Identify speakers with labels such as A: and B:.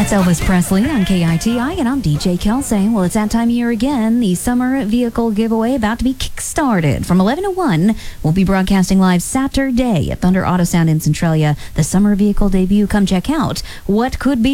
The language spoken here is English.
A: That's Elvis Presley on KITI, and I'm DJ Kelsey. Well, it's that time of year again. The summer vehicle giveaway about to be kick-started. From 11 to 1, we'll be broadcasting live Saturday at Thunder Auto Sound in Centralia. The summer vehicle debut. Come check out what could be